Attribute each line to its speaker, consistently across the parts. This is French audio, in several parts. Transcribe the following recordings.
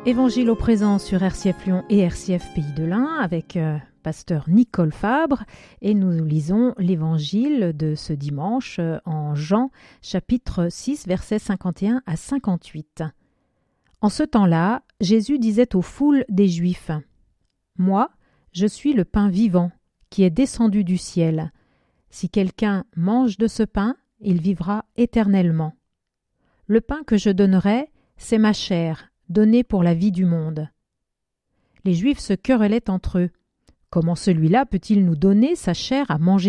Speaker 1: Évangile au présent sur RCF Lyon et RCF Pays de l'Ain avec pasteur Nicole Fabre et nous lisons l'évangile de ce dimanche en Jean chapitre 6 versets 51 à 58. En ce temps-là, Jésus disait aux foules des Juifs : « Moi, je suis le pain vivant qui est descendu du ciel. Si quelqu'un mange de ce pain, il vivra éternellement. Le pain que je donnerai, c'est ma chair, donnée pour la vie du monde. » Les Juifs se querellaient entre eux. Comment celui-là peut-il nous donner sa chair à manger ?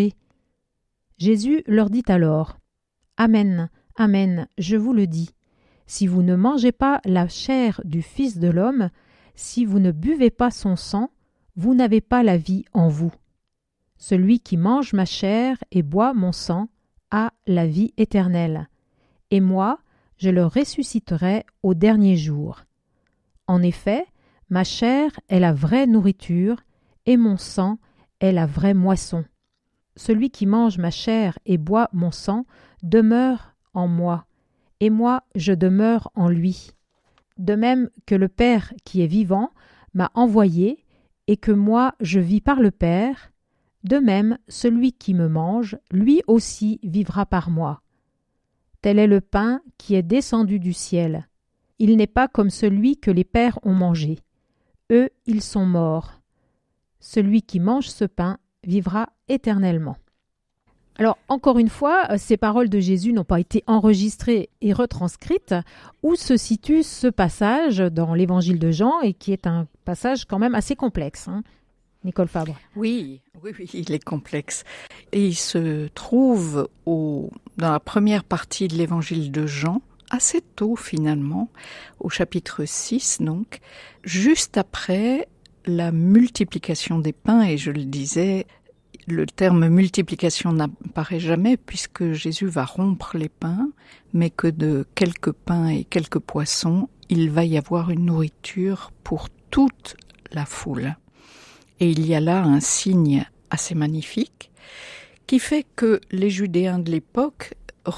Speaker 1: Jésus leur dit alors : « Amen, amen, je vous le dis. Si vous ne mangez pas la chair du Fils de l'homme, si vous ne buvez pas son sang, vous n'avez pas la vie en vous. Celui qui mange ma chair et boit mon sang a la vie éternelle. Et moi, je le ressusciterai au dernier jour. En effet, ma chair est la vraie nourriture et mon sang est la vraie moisson. Celui qui mange ma chair et boit mon sang demeure en moi, et moi je demeure en lui. De même que le Père qui est vivant m'a envoyé et que moi je vis par le Père, de même celui qui me mange, lui aussi vivra par moi. Tel est le pain qui est descendu du ciel. Il n'est pas comme celui que les pères ont mangé. Eux, ils sont morts. Celui qui mange ce pain vivra éternellement. » Alors, encore une fois, ces paroles de Jésus n'ont pas été enregistrées et retranscrites. Où se situe ce passage dans l'évangile de Jean et qui est un passage quand même assez complexe, Nicole Fabre.
Speaker 2: Oui, il est complexe. Et il se trouve dans la première partie de l'évangile de Jean, assez tôt finalement, au chapitre 6 donc, juste après la multiplication des pains, et je le disais, le terme multiplication n'apparaît jamais puisque Jésus va rompre les pains, mais que de quelques pains et quelques poissons, il va y avoir une nourriture pour toute la foule. Et il y a là un signe assez magnifique qui fait que les Judéens de l'époque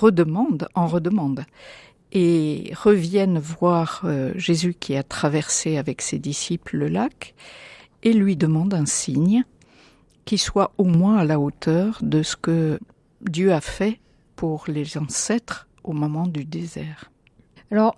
Speaker 2: en redemandent et reviennent voir Jésus qui a traversé avec ses disciples le lac et lui demandent un signe qui soit au moins à la hauteur de ce que Dieu a fait pour les ancêtres au moment du désert.
Speaker 1: Alors,